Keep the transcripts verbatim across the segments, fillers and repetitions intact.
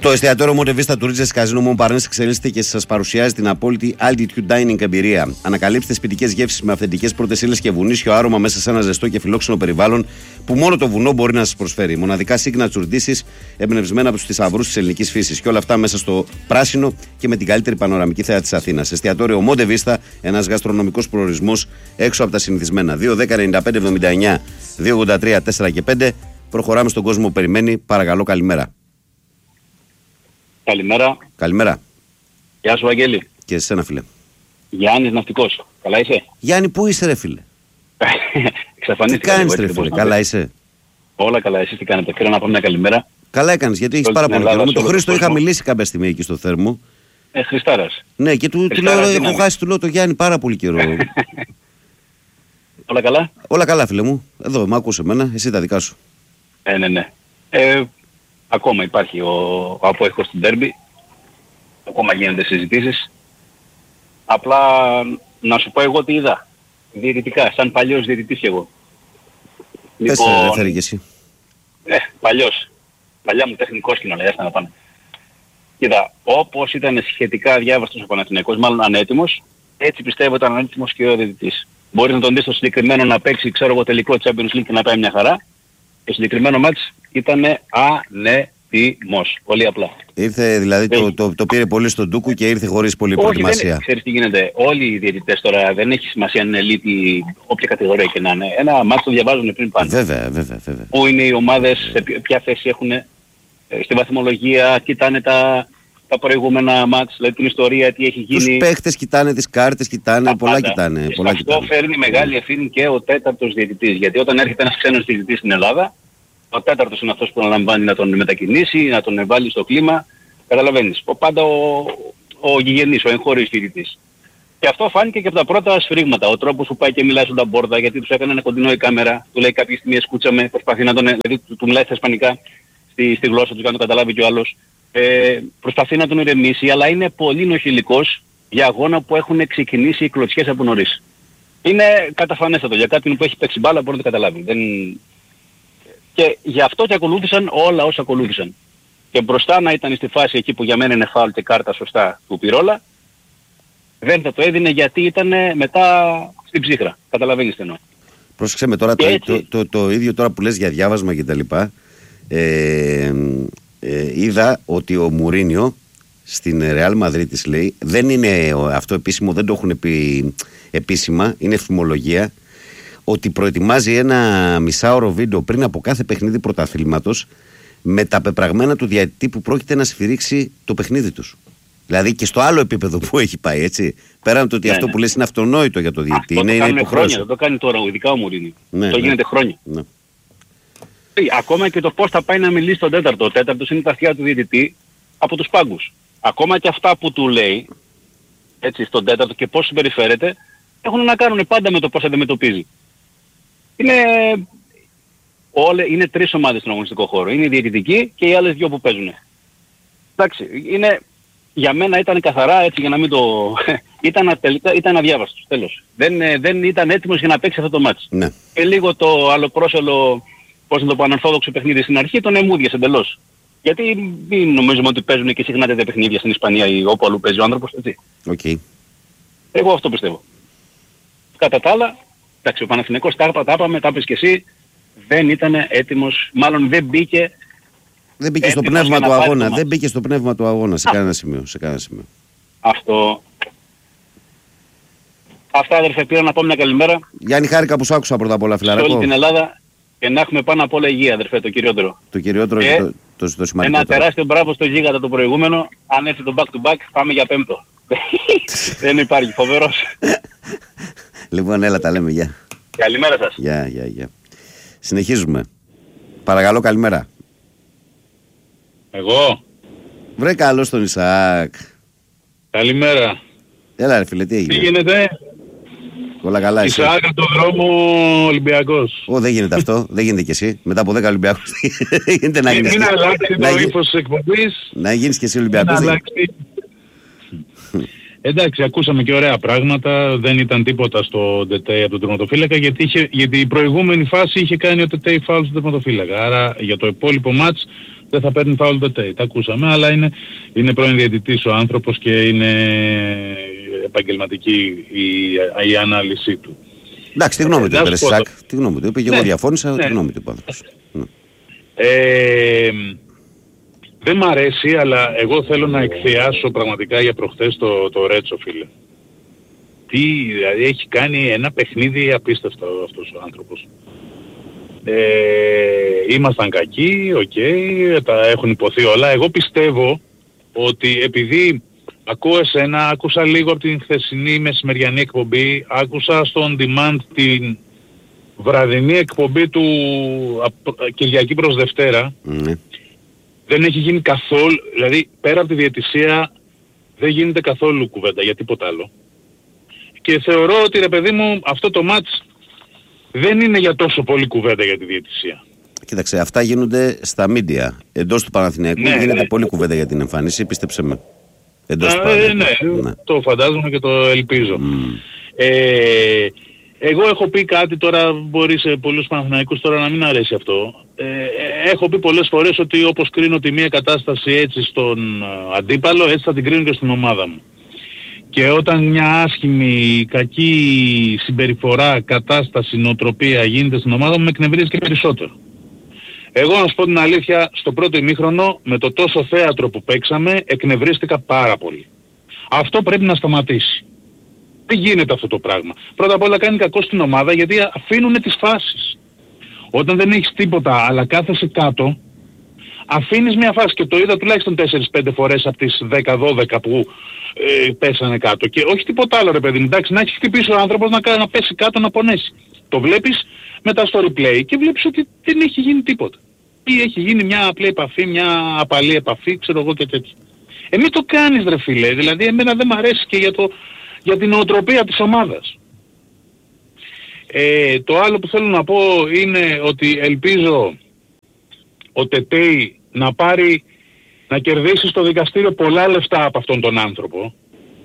Το εστιατόριο Monte Vista Tourism Casino Montparnasse εξελίσσεται και σας παρουσιάζει την απόλυτη Altitude Dining εμπειρία. Ανακαλύψτε σπιτικές γεύσεις με αυθεντικές πρώτες ύλες και βουνίσιο άρωμα μέσα σε ένα ζεστό και φιλόξενο περιβάλλον που μόνο το βουνό μπορεί να σας προσφέρει. Μοναδικά signature dishes εμπνευσμένα από τους θησαυρούς της ελληνικής φύσης. Και όλα αυτά μέσα στο πράσινο και με την καλύτερη πανοραμική θέα της Αθήνας. Εστιατόριο Monte Vista, ένας γαστρονομικός προορισμός έξω από τα συνηθισμένα. δύο δέκα ενενήντα πέντε εβδομήντα εννιά δύο ογδόντα τρία τέσσερα και πέντε. Προχωράμε στον κόσμο που περιμένει. Παρακαλώ, καλημέρα. Καλημέρα. Καλημέρα. Γεια σου, Αγγέλη. Και εσένα, φίλε. Γιάννης Ναυτικός. Καλά είσαι? Γιάννη, πού είσαι, ρε φίλε? Εξαφανίστηκα. Τι κάνεις, ρε φίλε? Καλά είσαι? Όλα καλά. Εσείς τι κάνετε? Θέλω να πω μια καλημέρα. Καλά έκανες, γιατί έχεις πάρα πολύ καιρό. Με τον Χρήστο είχα μιλήσει κάποια στιγμή εκεί στο Θέρμο. Ε, Χριστάρας. Ναι, και του, του λέω, έχω χάσει του λέω το Γιάννη πάρα πολύ καιρό. Όλα καλά? Όλα καλά, φίλε μου. Εδώ, μ' ακούς εμένα, εσύ τα δικά σου. Ε, ναι, ναι. Ε, ακόμα υπάρχει ο, ο απόϊχος του ντέρμπι. Ακόμα γίνονται συζητήσεις. Απλά να σου πω εγώ τι είδα. Διαιτητικά, σαν παλιός διαιτητής κι εγώ. Πες λοιπόν, ρε, και εσύ. Ε, παλιός. Παλιά μου τεχνικός κοινωνία, να πάνε. Κοίτα, όπως ήταν σχετικά διάβαστος ο Παναθηναϊκός, μάλλον ανέτοιμος, έτσι πιστεύω ήταν ανέτοιμος και ο διαιτητής. Μπορεί να τον δει στο συγκεκριμένο να παίξει, ξέρω εγώ, τελικό Champions League και να πάει μια χαρά. Το συγκεκριμένο μάτς ήταν ανέτοιμος. Πολύ απλά. Ήρθε, δηλαδή το, το, το πήρε πολύ στον Ντούκου και ήρθε χωρίς πολύ προετοιμασία. Όχι, ξέρεις τι γίνεται. Όλοι οι διαιτητές τώρα δεν έχει σημασία αν είναι ελίτη, όποια κατηγορία και να είναι. Ένα μάτς το διαβάζουν πριν πάνε. Βέβαια, βέβαια, βέβαια. Πού είναι οι ομάδες, σε ποια θέση έχουν στη βαθμολογία, κοιτάνε τα, τα προηγούμενα μάτς, δηλαδή την ιστορία, τι έχει γίνει. Τους παίχτες κοιτάνε, τις κάρτες κοιτάνε, τα πολλά πάντα. κοιτάνε. Και πολλά αυτό κοιτάνε. φέρνει μεγάλη ευθύνη και ο τέταρτος διαιτητής. Γιατί όταν έρχεται ένας ξένος διαιτητής στην Ελλάδα, ο τέταρτος είναι αυτός που αναλαμβάνει να τον μετακινήσει, να τον βάλει στο κλίμα. Καταλαβαίνεις. Ο, πάντα ο, ο γηγενής, ο εγχώριος διαιτητής. Και αυτό φάνηκε και από τα πρώτα σφρίγματα. Ο τρόπος που πάει και μιλάει στον Ταμπόρδα, γιατί τους έκανε ένα κοντινό η κάμερα, του λέει κάποια στιγμή σκούτσαμε, προσπαθεί να τον, δηλαδή του, του μιλάει στα ισπανικά, στη, στη γλώσσα του, για να το καταλάβει και ο άλλος. Ε, προσπαθεί να τον ηρεμήσει, αλλά είναι πολύ νοχηλικός για αγώνα που έχουν ξεκινήσει οι κλωτσιές από νωρίς. Είναι καταφανέστατο. Για κάποιον που έχει παίξει μπάλα μπορεί να το καταλάβει. Δεν... Και γι' αυτό και ακολούθησαν όλα όσα ακολούθησαν. Και μπροστά να ήταν στη φάση εκεί που για μένα είναι φάουλ και κάρτα σωστά του Πυρόλα, δεν θα το έδινε γιατί ήταν μετά στην ψύχρα. Καταλαβαίνεις τι εννοώ. Πρόσεξε με τώρα το, το, το, το ίδιο τώρα που λες για διάβασμα και τα λοιπά. Ε, ε, είδα ότι ο Μουρίνιο στην Ρεάλ Μαδρίτης λέει, δεν είναι αυτό επίσημο, δεν το έχουν πει επίσημα, είναι φημολογία, ότι προετοιμάζει ένα μισάωρο βίντεο πριν από κάθε παιχνίδι πρωταθλήματος με τα πεπραγμένα του διαιτητή που πρόκειται να σφυρίξει το παιχνίδι τους. Δηλαδή και στο άλλο επίπεδο που έχει πάει, έτσι. Πέραν το ότι ναι, αυτό ναι. που λες είναι αυτονόητο για το διαιτητή. Αυτό είναι, το είναι χρόνια, δεν το κάνει τώρα, ειδικά ο Μουρίνιο. Ναι, το ναι. γίνεται χρόνια. Ναι. Ακόμα και το πώς θα πάει να μιλήσει στον τέταρτο. Ο τέταρτος είναι τα αυτιά του διαιτητή από τους πάγκους. Ακόμα και αυτά που του λέει, έτσι, στον τέταρτο και πώς συμπεριφέρεται, έχουν να κάνουν πάντα με το πώς αντιμετωπίζει. Είναι, όλε, είναι τρεις ομάδες στον αγωνιστικό χώρο. Είναι οι διαιτητικοί και οι άλλες δυο που παίζουν. Εντάξει, είναι, για μένα ήταν καθαρά, έτσι για να μην το... ήταν, τελικά, ήταν αδιάβαστος, τέλος. Δεν, δεν ήταν έτοιμος για να παίξει αυτό το μάτς. Ναι. Και λίγο το αλλοπρόσελο, πώς να το πω, ανορθόδοξο παιχνίδι στην αρχή, τον εμούδιασε εντελώς. Γιατί μην νομίζουμε ότι παίζουν και συχνά τέτοια παιχνίδια στην Ισπανία ή όπου αλλού παίζει ο άνθρωπος, έτσι. Okay. Εγώ αυτό πιστεύω. Κατά τα άλλα, εντάξει, ο Παναθηναϊκός τα είπα, τα είπαμε, τα είπες και εσύ, δεν ήταν έτοιμος, μάλλον δεν μπήκε... Δεν μπήκε στο πνεύμα του αγώνα, δεν μπήκε στο πνεύμα του αγώνα σε κανένα σημείο, σε κανένα σημείο. Αυτό... Αυτά αδερφέ, πήρα να πω μια καλημέρα. Γιάννη, χάρηκα που σ' άκουσα πρώτα απ' όλα, φιλαράκο. Σε όλη την Ελλάδα και να έχουμε πάνω απ' όλα υγεία, αδερφέ, το κυριότερο. Το κυριότερο και το, το, το σημαντικό. Ένα τεράστιο μπράβο στο γίγαντα το προηγούμενο. Αν έρθει το back to back, πάμε για πέμπτο. Δεν υπάρχει, φοβερός. Λοιπόν, έλα, τα λέμε, γεια. Καλημέρα σας. Γεια, γεια, γεια. Συνεχίζουμε. Παρακαλώ, καλημέρα. Εγώ. Βρε καλώς τον Ισαάκ. Καλημέρα. Έλα ρε φίλε, τι έγινε? Τι γίνεται? Όλα καλά, εσύ? Ισαάκ από τον δρόμο Ολυμπιακός. Ω, δεν γίνεται αυτό, δεν γίνεται κι εσύ. Μετά από δέκα Ολυμπιακούς δεν γίνεται να γίνεις. Μην αλλάξει το ύφος της εκπομπής. Να γίνεις κι εσύ Ολυμπιακός. Εντάξει, ακούσαμε και ωραία πράγματα. Δεν ήταν τίποτα στο Ντετέι από τον τερματοφύλακα, γιατί, είχε, γιατί η προηγούμενη φάση είχε κάνει ο Ντετέι φάουλ στον τερματοφύλακα. Άρα για το υπόλοιπο μάτς δεν θα παίρνει φάουλ ποτέ. Τα ακούσαμε, αλλά είναι, είναι πρώην διαιτητής ο άνθρωπος και είναι επαγγελματική η, η ανάλυση του. Εντάξει, τη γνώμη του είπε, Σάκ. Τη γνώμη του είπε και ναι, εγώ διαφώνησα, ναι. τη γνώμη του είπε ο άνθρωπος. Ε, δεν μ' αρέσει, αλλά εγώ θέλω να εκθιάσω πραγματικά για προχθές το, το Ρέτσο, φίλε. Τι, δηλαδή έχει κάνει ένα παιχνίδι απίστευτο αυτός ο άνθρωπος. Ε, ήμασταν κακοί, οκ, okay, τα έχουν υποθεί όλα. Εγώ πιστεύω ότι επειδή ακούω εσένα, άκουσα λίγο από την χθεσινή μεσημεριανή εκπομπή, άκουσα στο On Demand την βραδινή εκπομπή του Κυριακή προς Δευτέρα, mm. δεν έχει γίνει καθόλου, δηλαδή πέρα από τη διαιτησία δεν γίνεται καθόλου κουβέντα για τίποτα άλλο. Και θεωρώ ότι ρε παιδί μου αυτό το μάτς δεν είναι για τόσο πολύ κουβέντα για τη διαιτησία. Κοίταξε, αυτά γίνονται στα μίντια. Εντός του Παναθηναϊκού ναι, γίνεται ναι. πολύ κουβέντα για την εμφάνιση, πίστεψε με. Εντός Α, του ε, ναι, ναι, το φαντάζομαι και το ελπίζω. Mm. Ε, εγώ έχω πει κάτι τώρα, μπορεί σε πολλούς Παναθηναϊκούς τώρα να μην αρέσει αυτό. Ε, έχω πει πολλές φορές ότι όπως κρίνω τη μία κατάσταση έτσι στον αντίπαλο, έτσι θα την κρίνω και στην ομάδα μου. Και όταν μια άσχημη, κακή συμπεριφορά, κατάσταση, νοοτροπία γίνεται στην ομάδα μου, με εκνευρίζει και περισσότερο. Εγώ να σου πω την αλήθεια, στο πρώτο ημίχρονο, με το τόσο θέατρο που παίξαμε, εκνευρίστηκα πάρα πολύ. Αυτό πρέπει να σταματήσει. Δεν γίνεται αυτό το πράγμα. Πρώτα απ' όλα κάνει κακό στην ομάδα γιατί αφήνουν τις φάσεις. Όταν δεν έχεις τίποτα αλλά κάθεσαι κάτω, αφήνεις μια φάση και το είδα τουλάχιστον τέσσερις πέντε φορές από τις δέκα δώδεκα που ε, πέσανε κάτω. Και όχι τίποτα άλλο ρε παιδί μου, εντάξει, να έχει χτυπήσει ο άνθρωπος να, να πέσει κάτω να πονέσει. Το βλέπεις μετά στο replay και βλέπεις ότι δεν έχει γίνει τίποτα. Ή έχει γίνει μια απλή επαφή, μια απαλή επαφή, ξέρω εγώ και τέτοια. Ε, μην το κάνεις ρε φίλε, δηλαδή εμένα δεν μ' αρέσει και για, το, για την νοοτροπία της ομάδας. Ε, το άλλο που θέλω να πω είναι ότι ελπίζω ο Τετέι να πάρει, να κερδίσει στο δικαστήριο πολλά λεφτά από αυτόν τον άνθρωπο.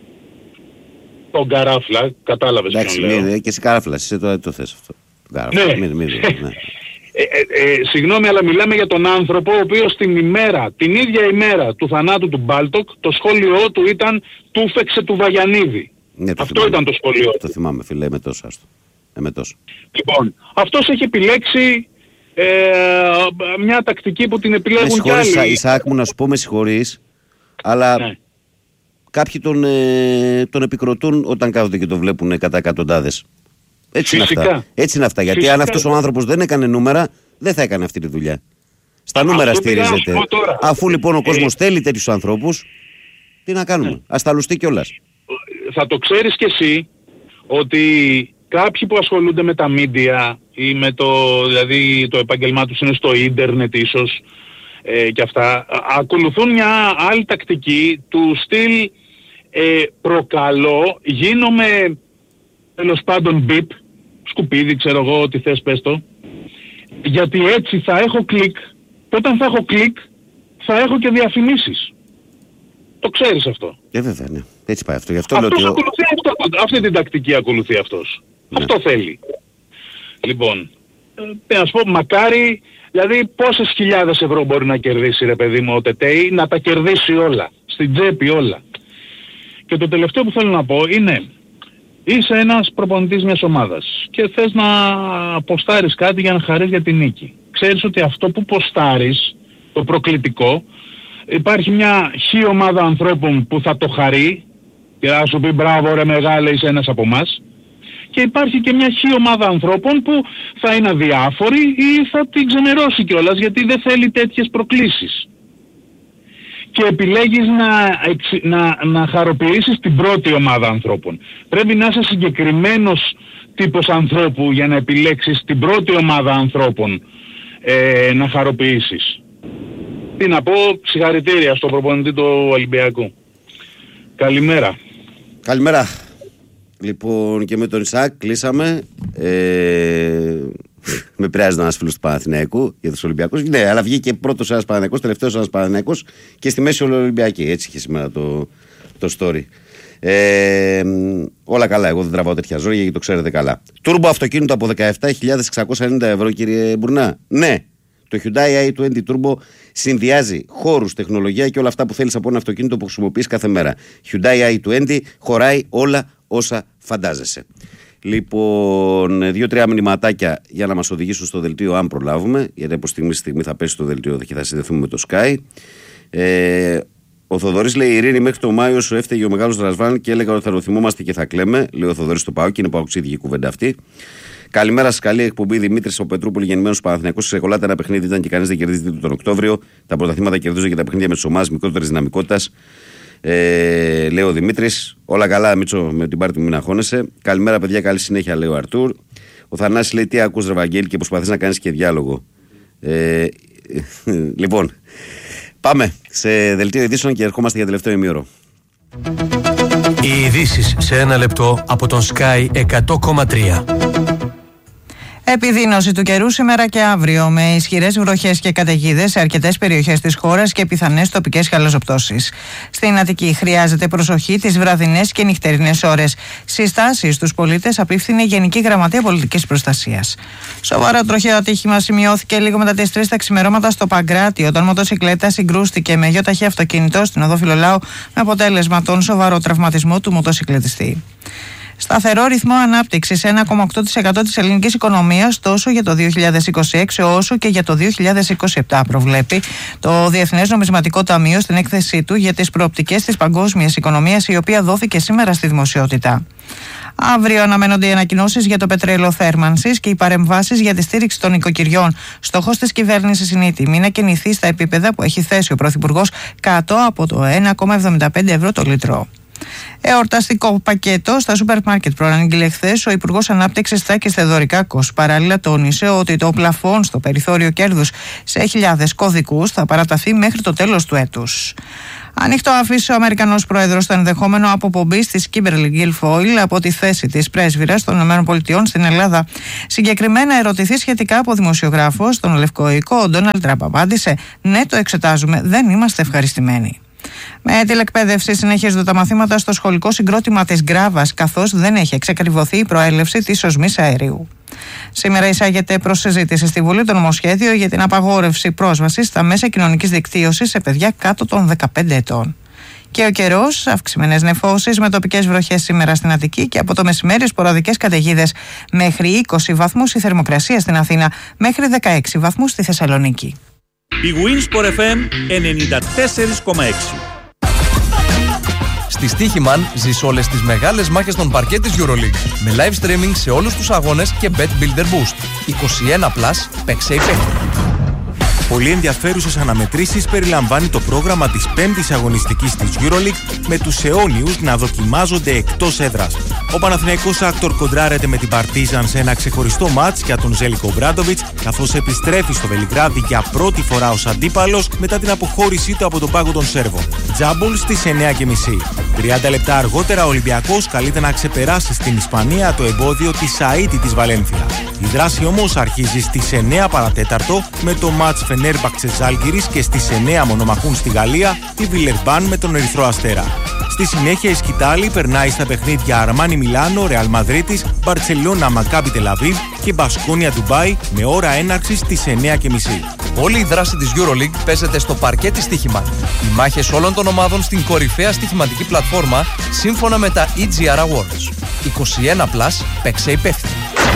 Τον Καράφλα, κατάλαβες ποιον λέω. Εντάξει, και εσύ Καράφλας, είσαι το, το θες αυτό. Καράφλα, ναι. Μην, μην, ναι. Ε, ε, ε, συγγνώμη, αλλά μιλάμε για τον άνθρωπο ο οποίος την ημέρα, την ίδια ημέρα του θανάτου του Μπάλτοκ, το σχόλιο του ήταν «του φέξε του Βαγιανίδη». Ναι, αυτό θυμάμαι. Ήταν το σχόλιο. Το θυμάμαι φίλε, με τόσο άστο. Ε, με τόσο. Λοιπόν, αυτός έχει επιλέξει ε, μια τακτική που την επιλέγουν κι άλλοι. Με Ισαάκ μου, να σου πω με συγχωρείς, αλλά ναι. κάποιοι τον, ε, τον επικροτούν όταν κάθονται και τον βλέπουν κατά εκατοντάδες. Έτσι είναι αυτά. Έτσι είναι αυτά. Γιατί Φυσικά. αν αυτός ο άνθρωπος δεν έκανε νούμερα, δεν θα έκανε αυτή τη δουλειά. Στα νούμερα αυτό στηρίζεται. Αφού λοιπόν ο κόσμος ε... θέλει τέτοιους ανθρώπους, τι να κάνουμε. Ε... Ας τα λουστεί κιόλας. Θα το ξέρεις κι εσύ ότι κάποιοι που ασχολούνται με τα μίντια ή με το, δηλαδή το επάγγελμά τους είναι στο ίντερνετ ίσως ε, και αυτά, ακολουθούν μια άλλη τακτική του στυλ ε, προκαλώ, γίνομαι τέλος πάντων μπιπ, σκουπίδι, ξέρω εγώ, ό,τι θες πες το, γιατί έτσι θα έχω κλικ, και όταν θα έχω κλικ θα έχω και διαφημίσεις. Το ξέρεις αυτό. Ε, βέβαια, ναι. Έτσι πάει αυτό. Γι' αυτό αυτός λέω ότι... ακολουθεί αυτό, αυτή την τακτική ακολουθεί αυτός. Ναι. Αυτό θέλει. Λοιπόν, ε, να σου πω, μακάρι, δηλαδή πόσες χιλιάδες ευρώ μπορεί να κερδίσει ρε παιδί μου ο Τετέι, να τα κερδίσει όλα, στην τσέπη όλα. Και το τελευταίο που θέλω να πω είναι, είσαι ένας προπονητής μιας ομάδας και θες να ποστάρεις κάτι για να χαρείς για την νίκη. Ξέρεις ότι αυτό που ποστάρεις, το προκλητικό, υπάρχει μια χι ομάδα ανθρώπων που θα το χαρεί και θα σου πει μπράβο ρε μεγάλε είσαι ένας από εμάς, και υπάρχει και μια χι ομάδα ανθρώπων που θα είναι αδιάφοροι ή θα την ξενερώσει κιόλας γιατί δεν θέλει τέτοιες προκλήσεις. Και επιλέγεις να, να, να χαροποιήσεις την πρώτη ομάδα ανθρώπων. Πρέπει να είσαι συγκεκριμένος τύπος ανθρώπου για να επιλέξεις την πρώτη ομάδα ανθρώπων ε, να χαροποιήσεις. Τι να πω, συγχαρητήρια στον προπονητή του Ολυμπιακού. Καλημέρα. Καλημέρα. Λοιπόν, και με τον Ισαάκ κλείσαμε. Ε, με πρέαζε ένας φίλος του Παναθηναϊκού για τους Ολυμπιακούς. Ναι, αλλά βγήκε πρώτος ένας Παναθηναϊκός, τελευταίος ένας Παναθηναϊκός και στη μέση Ολυμπιακή. Έτσι είχε σήμερα το, το story. Ε, όλα καλά, εγώ δεν τραβάω τέτοια ζόρια γιατί το ξέρετε καλά. Τούρμπο αυτοκίνητο από δεκαεπτά χιλιάδες εξακόσια ενενήντα ευρώ, κύριε Μπουρνά. Ναι. Το Hyundai άι είκοσι Turbo συνδυάζει χώρους, τεχνολογία και όλα αυτά που θέλεις από ένα αυτοκίνητο που χρησιμοποιείς κάθε μέρα. Hyundai άι είκοσι χωράει όλα όσα φαντάζεσαι. Λοιπόν, δύο-τρία μηνυματάκια για να μας οδηγήσουν στο δελτίο, αν προλάβουμε. Γιατί από στιγμή στη στιγμή θα πέσει το δελτίο και θα συνδεθούμε με το Sky. Ε, ο Θοδωρής λέει: Ειρήνη, μέχρι το Μάιο σου έφταιγε ο μεγάλος Ρασβάν και έλεγα ότι θα το θυμόμαστε και θα κλαίμε. Λέει ο Θοδωρής στο ΠΑΟΚ, και είναι παοξίδικη κουβέντα αυτή. Καλημέρα σας, καλή εκπομπή. Δημήτρης ο Πετρούπολη, γεννημένος Παναθηναϊκός. Ξεκολλάται ένα παιχνίδι, ήταν και κανείς δεν κερδίζει τον Οκτώβριο. Τα πρωταθλήματα κερδίζουν και τα παιχνίδια με τις ομάδες μικρότερης δυναμικότητας. Ε, λέει ο Δημήτρης. Όλα καλά, Μίτσο, με την πάρτι μου μην αγχώνεσαι. Καλημέρα, παιδιά, καλή συνέχεια, λέει ο Αρτούρ. Ο Θανάσης λέει: Τι ακούς, ρε Βαγγέλη, και προσπαθείς να κάνεις και διάλογο. Ε, λοιπόν, πάμε σε δελτίο ειδήσεων και ερχόμαστε για τελευταίο ημίωρο. Οι ειδήσεις σε ένα λεπτό από τον Sky εκατό κόμμα τρία. Επιδείνωση του καιρού σήμερα και αύριο, με ισχυρές βροχές και καταιγίδες σε αρκετές περιοχές της χώρας και πιθανές τοπικές χαλαζοπτώσεις. Στην Αττική χρειάζεται προσοχή τις βραδινές και νυχτερινές ώρες. Συστάσεις στους πολίτες απίφθινε η Γενική Γραμματεία Πολιτικής Προστασίας. Σοβαρό τροχαίο ατύχημα σημειώθηκε λίγο μετά τις τρεις τα ξημερώματα στο Παγκράτη, όταν μοτοσικλέτα συγκρούστηκε με γιο ταχύ αυτοκίνητο στην οδό Φιλολάου, με αποτέλεσμα τον σοβαρό τραυματισμό του μοτοσικλετιστή. Σταθερό ρυθμό ανάπτυξης ένα κόμμα οκτώ τοις εκατό της ελληνικής οικονομίας τόσο για το δύο χιλιάδες είκοσι έξι όσο και για το δύο χιλιάδες είκοσι επτά, προβλέπει το Διεθνές Νομισματικό Ταμείο στην έκθεσή του για τις προοπτικές της παγκόσμιας οικονομίας, η οποία δόθηκε σήμερα στη δημοσιότητα. Αύριο αναμένονται οι ανακοινώσεις για το πετρέλαιο θέρμανσης και οι παρεμβάσεις για τη στήριξη των οικοκυριών. Στόχος της κυβέρνησης είναι η τιμή να κινηθεί στα επίπεδα που έχει θέσει ο Πρωθυπουργός, κάτω από το ένα κόμμα εβδομήντα πέντε ευρώ το λίτρο. Εορταστικό πακέτο στα σούπερ μάρκετ προανήγγειλε χθες ο Υπουργός Ανάπτυξης Στάκης Θεοδωρικάκος. Παράλληλα, τόνισε ότι το πλαφόν στο περιθώριο κέρδους σε χιλιάδες κωδικούς θα παραταθεί μέχρι το τέλος του έτους. Ανοιχτό αφήσει ο Αμερικανός Πρόεδρος στο ενδεχόμενο αποπομπής της Kimberly Guilfoyle από τη θέση της πρέσβυρας των ΗΠΑ στην Ελλάδα. Συγκεκριμένα ερωτηθεί σχετικά από δημοσιογράφο στον Λευκό Οίκο, ο Ντόναλντ Τραμπ απάντησε: Ναι, το εξετάζουμε, δεν είμαστε ευχαριστημένοι. Με τηλεκπαίδευση συνεχίζονται τα μαθήματα στο σχολικό συγκρότημα της Γκράβας, καθώς δεν έχει εξακριβωθεί η προέλευση της οσμής αερίου. Σήμερα εισάγεται προς συζήτηση στη Βουλή το νομοσχέδιο για την απαγόρευση πρόσβασης στα μέσα κοινωνικής δικτύωσης σε παιδιά κάτω των δεκαπέντε ετών. Και ο καιρός, αυξημένες νεφώσεις με τοπικές βροχές σήμερα στην Αττική και από το μεσημέρι σποραδικές καταιγίδες. Μέχρι είκοσι βαθμούς η θερμοκρασία στην Αθήνα, μέχρι δεκαέξι βαθμούς στη Θεσσαλονίκη. Η Winsport εφ εμ ενενήντα τέσσερα κόμμα έξι. Στη Στοίχημαν ζεις όλες τις μεγάλες μάχες των παρκέ της EuroLeague με live streaming σε όλους τους αγώνες και Bet Builder Boost. είκοσι ένα πλας, παίξε υπεύθυνα. Πολύ ενδιαφέρουσες αναμετρήσεις περιλαμβάνει το πρόγραμμα της πέμπτης αγωνιστικής της EuroLeague, με τους αιώνιους να δοκιμάζονται εκτός έδρας. Ο Παναθηναϊκός Άκτορ κοντράρεται με την Παρτίζαν σε ένα ξεχωριστό μάτς για τον Ζέλικο Μπράντοβιτς, καθώς επιστρέφει στο Βελιγράδι για πρώτη φορά ως αντίπαλος μετά την αποχώρησή του από τον πάγκο των Σέρβων. Τζάμπολ στις εννιά και μισή. τριάντα λεπτά αργότερα ο Ολυμπιακός καλείται να ξεπεράσει στην Ισπανία το εμπόδιο της Σαΐτη της Βαλένθια. Η δράση όμως αρχίζει στις εννιά παρατέταρτο με το μάτς Φενέρμπαξε Ζάλγκιρις και στις εννιά μονομαχούν στη Γαλλία τη Βιλερμπάν με τον Ερυθρό Αστέρα. Στη συνέχεια η σκητάλη περνάει στα παιχνίδια Αρμάνι Μιλάνο, Ρεάλ Μαδρίτης, Μπαρτσελώνα Μακάμπι Τελαβίβ και Μπασκόνια Ντουμπάι με ώρα έναρξης στις εννιά και μισή. Όλη η δράση της EuroLeague παίζεται στο παρκέ της Στοίχημαν. Οι μάχες όλων των ομάδων στην κορυφαία στοιχηματική πλατφόρμα σύμφωνα με τα ι τζι αρ Awards. είκοσι ένα πλας, παίξε υπεύθυνα.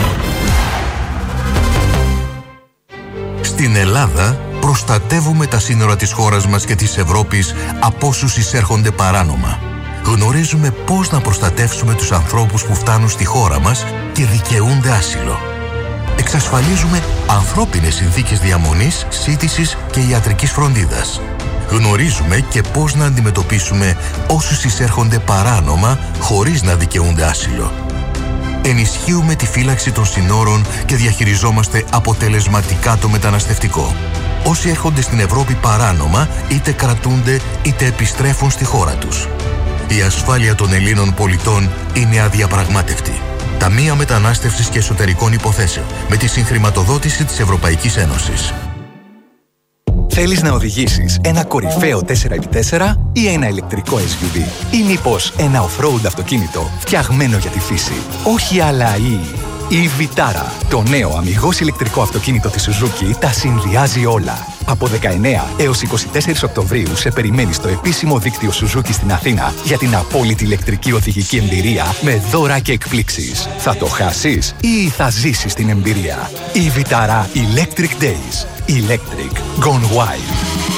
Στην Ελλάδα προστατεύουμε τα σύνορα της χώρας μας και της Ευρώπης από όσους εισέρχονται παράνομα. Γνωρίζουμε πώς να προστατεύσουμε τους ανθρώπους που φτάνουν στη χώρα μας και δικαιούνται άσυλο. Εξασφαλίζουμε ανθρώπινες συνθήκες διαμονής, σύντησης και ιατρικής φροντίδας. Γνωρίζουμε και πώς να αντιμετωπίσουμε όσους εισέρχονται παράνομα χωρίς να δικαιούνται άσυλο. Ενισχύουμε τη φύλαξη των συνόρων και διαχειριζόμαστε αποτελεσματικά το μεταναστευτικό. Όσοι έρχονται στην Ευρώπη παράνομα, είτε κρατούνται είτε επιστρέφουν στη χώρα τους. Η ασφάλεια των Ελλήνων πολιτών είναι αδιαπραγμάτευτη. Ταμεία Μετανάστευσης και Εσωτερικών Υποθέσεων, με τη συγχρηματοδότηση της Ευρωπαϊκής Ένωσης. Θέλεις να οδηγήσεις ένα κορυφαίο τέσσερα επί τέσσερα ή ένα ηλεκτρικό ες γιου βι, ή μήπως ένα off-road αυτοκίνητο φτιαγμένο για τη φύση? Όχι άλλα ή... Η Vitara, το νέο αμιγώς ηλεκτρικό αυτοκίνητο της Suzuki, τα συνδυάζει όλα. Από δεκαεννέα έως είκοσι τέσσερις Οκτωβρίου σε περιμένει στο επίσημο δίκτυο Suzuki στην Αθήνα για την απόλυτη ηλεκτρική οδηγική εμπειρία με δώρα και εκπλήξεις. Θα το χάσεις ή θα ζήσεις την εμπειρία. Η Vitara Electric Days. Electric Gone Wild.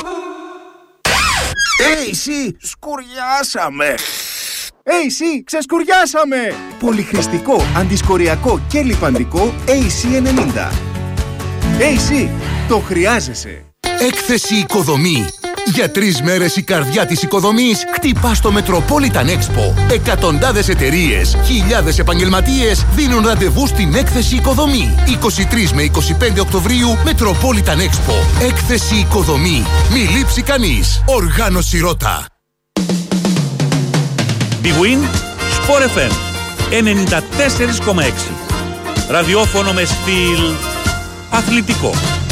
Hey, εσύ, σκουριάσαμε! έι σι, ξεσκουριάσαμε! Πολυχρηστικό, αντισκοριακό και λιπαντικό έι σι ενενήντα. έι σι, το χρειάζεσαι! Έκθεση Οικοδομή. Για τρεις μέρες η καρδιά της οικοδομής χτυπά στο Metropolitan Expo. Εκατοντάδες εταιρείες, χιλιάδες επαγγελματίες δίνουν ραντεβού στην Έκθεση Οικοδομή. είκοσι τρεις με είκοσι πέντε Οκτωβρίου Metropolitan Expo. Έκθεση Οικοδομή. Μη λείψει κανείς. Οργάνωση Ρώτα. Big Win, Sport εφ εμ ενενήντα τέσσερα κόμμα έξι. Ραδιόφωνο με στυλ αθλητικό.